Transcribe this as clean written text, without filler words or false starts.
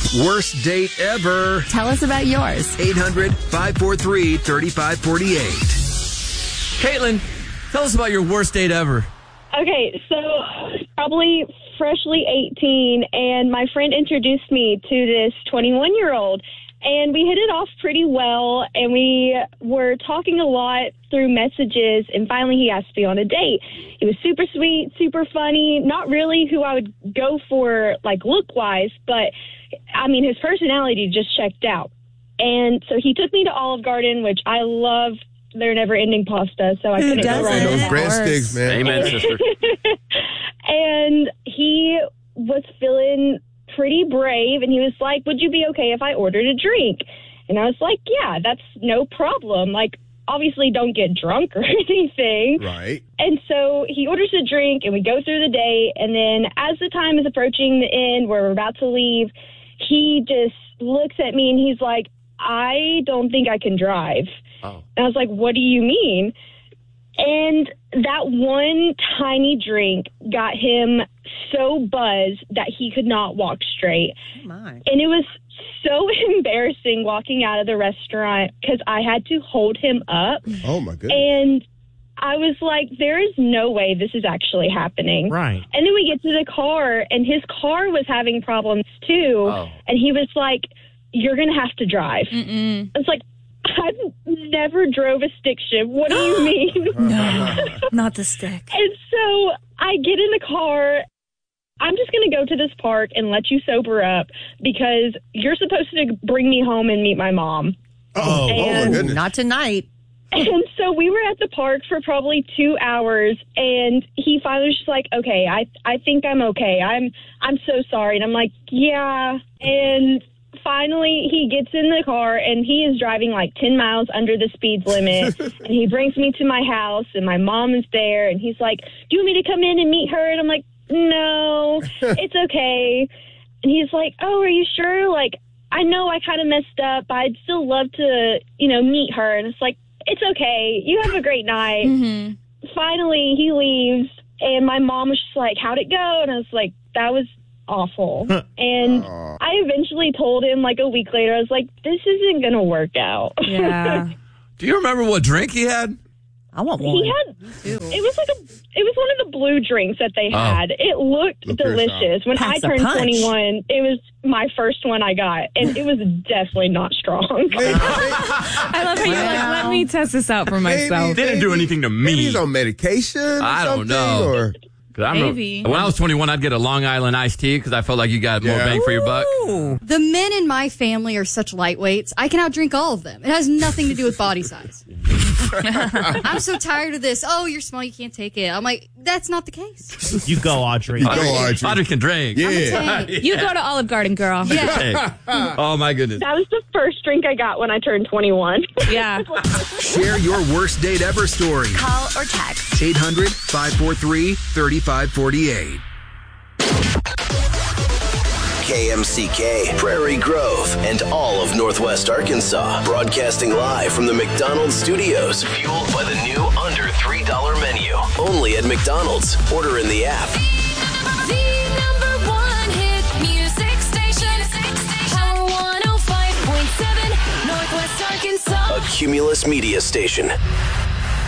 Worst date ever. Tell us about yours. 800-543-3548. Caitlin, tell us about your worst date ever. Okay, so probably freshly 18, and my friend introduced me to this 21-year-old, and we hit it off pretty well, and we were talking a lot through messages, and finally he asked me on a date. He was super sweet, super funny, not really who I would go for, like, look-wise, but, I mean, his personality just checked out. And so he took me to Olive Garden, which I love their never-ending pasta, so I couldn't go wrong with Those that. breadsticks, man. Amen, sister. And he was feeling pretty brave, and he was like, would you be okay if I ordered a drink? And I was like, yeah, that's no problem. Like, obviously don't get drunk or anything. Right. And so he orders a drink, and we go through the day, and then as the time is approaching the end where we're about to leave, he just looks at me, and he's like, I don't think I can drive. Oh. And I was like, what do you mean? And that one tiny drink got him so buzzed that he could not walk straight. Oh my. And it was so embarrassing walking out of the restaurant because I had to hold him up. Oh, my goodness. And I was like, there is no way this is actually happening. Right. And then we get to the car, and his car was having problems too. Oh. And he was like, you're going to have to drive. I was like, I've never drove a stick shift. What do you mean? No, not the stick. And so I get in the car. I'm just going to go to this park and let you sober up because you're supposed to bring me home and meet my mom. Oh, my And- goodness. Not tonight. And so we were at the park for probably 2 hours, and he finally was just like, okay, I think I'm okay. I'm so sorry. And I'm like, yeah. And finally, he gets in the car, and he is driving like 10 miles under the speed limit. And he brings me to my house, and my mom is there. And he's like, do you want me to come in and meet her? And I'm like, no, it's okay. And he's like, oh, are you sure? Like, I know I kind of messed up, but I'd still love to, meet her. And it's like, it's okay. You have a great night. Mm-hmm. Finally, he leaves, and my mom was just like, how'd it go? And I was like, that was awful. And I eventually told him like a week later, I was like, this isn't going to work out. Yeah. Do you remember what drink he had? I want one. He had, it was one of the blue drinks that they had. It looked delicious. When Packs I a turned punch. 21, it was my first one I got, and it was definitely not strong. I love how you're like, let me test this out for myself. Didn't do anything to Maybe me. he's on medication or I don't something, know. Or... 'Cause I remember Maybe. when I was 21, I'd get a Long Island iced tea because I felt like you got more bang for your buck. The men in my family are such lightweights. I can outdrink all of them. It has nothing to do with body size. I'm so tired of this. Oh, you're small, you can't take it. I'm like, that's not the case. You go, Audrey. Audrey can drink. Yeah. You go to Olive Garden, girl. Yeah. Hey. Oh, my goodness. That was the first drink I got when I turned 21. Yeah. Share your worst date ever story. Call or text. 800-543-3548. KMCK, Prairie Grove, and all of Northwest Arkansas. Broadcasting live from the McDonald's studios. Fueled by the new under $3 menu. Only at McDonald's. Order in the app. The number one hit music station. Power 105.7, Northwest Arkansas. A Cumulus Media Station.